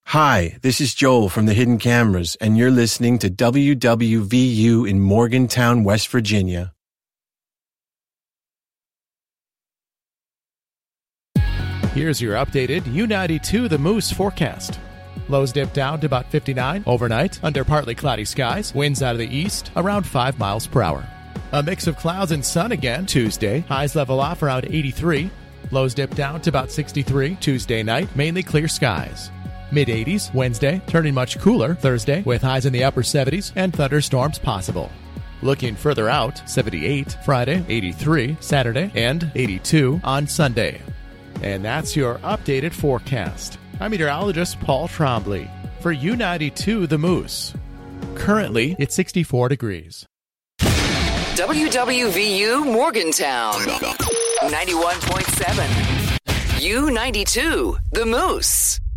Hi, this is Joel from the Hidden Cameras, and you're listening to WWVU in Morgantown, West Virginia. Here's your updated U92 The Moose forecast. Lows dip down to about 59 overnight under partly cloudy skies. Winds out of the east around 5 miles per hour. A mix of clouds and sun again Tuesday. Highs level off around 83. Lows dip down to about 63 Tuesday night. Mainly clear skies. Mid-80s Wednesday, turning much cooler Thursday with highs in the upper 70s and thunderstorms possible. Looking further out, 78 Friday, 83 Saturday, and 82 on Sunday. And that's your updated forecast. I'm meteorologist Paul Trombley for U92 The Moose. Currently, it's 64 degrees. WWVU Morgantown 91.7. U92 The Moose.